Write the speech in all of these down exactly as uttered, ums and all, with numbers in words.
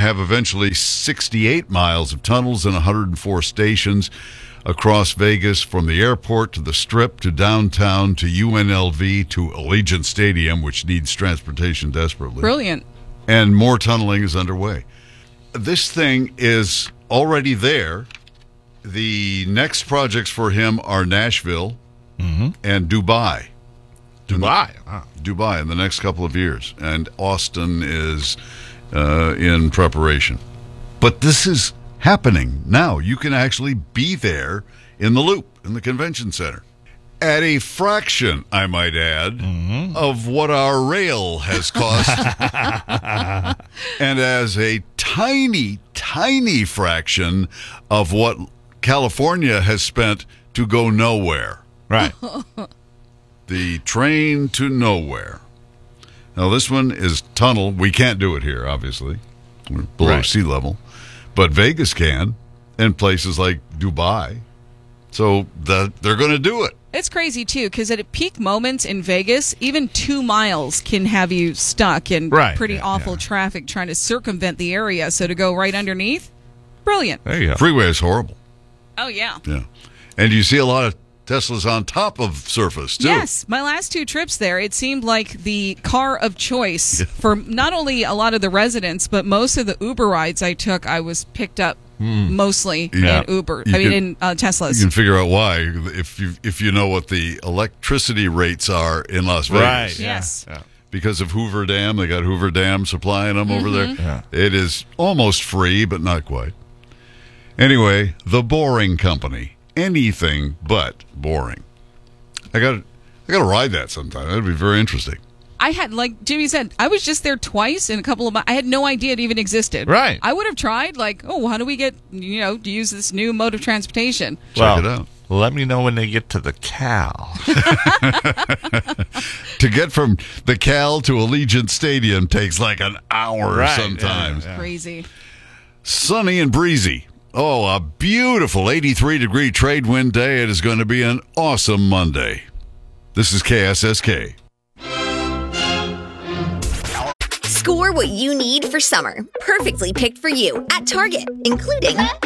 have eventually sixty-eight miles of tunnels and one hundred four stations across Vegas, from the airport to the Strip to downtown to U N L V to Allegiant Stadium, which needs transportation desperately. Brilliant. And more tunneling is underway. This thing is already there. The next projects for him are Nashville mm-hmm. and Dubai. Dubai. In the, wow. Dubai in the next couple of years. And Austin is uh, in preparation. But this is happening now. You can actually be there in the Loop, in the convention center, at a fraction, I might add, mm-hmm. of what our rail has cost. And as a tiny, tiny fraction of what California has spent to go nowhere. Right. The train to nowhere. Now, this one is tunnel. We can't do it here, obviously. We're below right. sea level. But Vegas can, and places like Dubai. So the, they're going to do it. It's crazy, too, because at peak moments in Vegas, even two miles can have you stuck in right. pretty yeah, awful yeah. traffic trying to circumvent the area. So to go right underneath, brilliant. There you go. Freeway is horrible. Oh, yeah. Yeah. And you see a lot of Teslas on top of surface, too. Yes. My last two trips there, it seemed like the car of choice for not only a lot of the residents, but most of the Uber rides I took, I was picked up mm. mostly yeah. in Uber. You I mean, can, in uh, Teslas. You can figure out why if you if you know what the electricity rates are in Las Vegas. Right. Yes. Yeah. Because of Hoover Dam. They got Hoover Dam supplying them mm-hmm. over there. Yeah. It is almost free, but not quite. Anyway, the Boring Company. Anything but boring. I got I got to ride that sometime. That'd be very interesting. I had, like Jimmy said, I was just there twice in a couple of months. I had no idea it even existed. Right. I would have tried, like, oh, how do we get, you know, to use this new mode of transportation? Check well, it out. Let me know when they get to the Cal. To get from the Cal to Allegiant Stadium takes like an hour right. sometimes. Yeah, yeah. Crazy. Sunny and breezy. Oh, a beautiful eighty-three degree trade wind day. It is going to be an awesome Monday. This is K S S K. Score what you need for summer. Perfectly picked for you at Target, including Up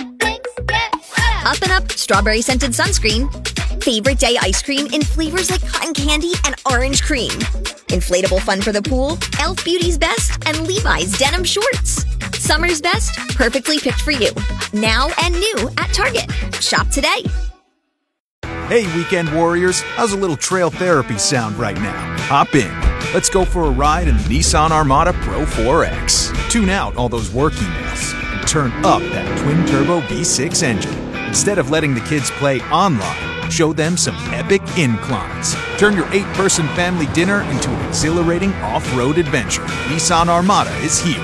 and Up Strawberry Scented Sunscreen, Favorite Day Ice Cream in flavors like cotton candy and orange cream, Inflatable Fun for the Pool, e l f Beauty's Best, and Levi's Denim Shorts. Summer's best, perfectly picked for you. Now and new at Target. Shop today. Hey, weekend warriors, how's a little trail therapy sound right now? Hop in. Let's go for a ride in the Nissan Armada Pro four X. Tune out all those work emails and turn up that twin-turbo V six engine. Instead of letting the kids play online, show them some epic inclines. Turn your eight-person family dinner into an exhilarating off-road adventure. Nissan Armada is here.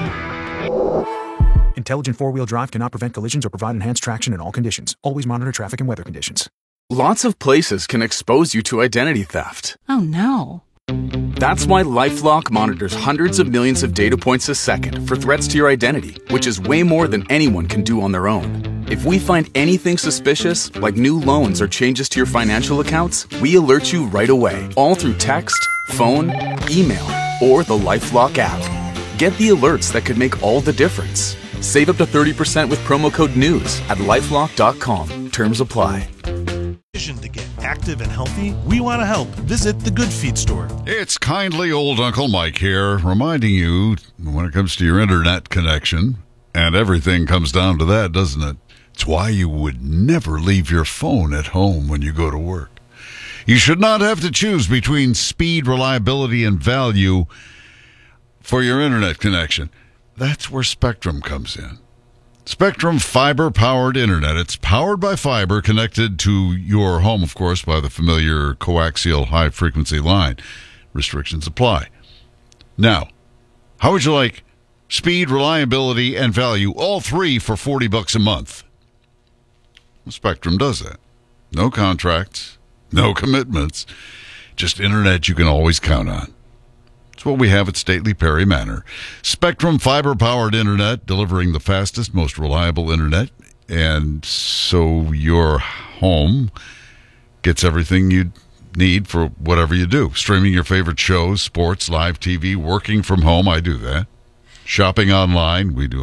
Intelligent four-wheel drive cannot prevent collisions or provide enhanced traction in all conditions. Always monitor traffic and weather conditions. Lots of places can expose you to identity theft. Oh, no. That's why LifeLock monitors hundreds of millions of data points a second for threats to your identity, which is way more than anyone can do on their own. If we find anything suspicious, like new loans or changes to your financial accounts, we alert you right away, all through text, phone, email, or the LifeLock app. Get the alerts that could make all the difference. Save up to thirty percent with promo code NEWS at lifelock dot com. Terms apply. To get active and healthy, we want to help. Visit the Good Feet store. It's kindly old Uncle Mike here, reminding you when it comes to your internet connection, and everything comes down to that, doesn't it? It's why you would never leave your phone at home when you go to work. You should not have to choose between speed, reliability, and value for your internet connection. That's where Spectrum comes in. Spectrum fiber-powered internet. It's powered by fiber, connected to your home, of course, by the familiar coaxial high-frequency line. Restrictions apply. Now, how would you like speed, reliability, and value, all three for forty bucks a month? Well, Spectrum does that. No contracts, no commitments, just internet you can always count on. It's what we have at Stately Perry Manor. Spectrum fiber-powered internet, delivering the fastest, most reliable internet, and so your home gets everything you need for whatever you do. Streaming your favorite shows, sports, live T V, working from home, I do that. Shopping online, we do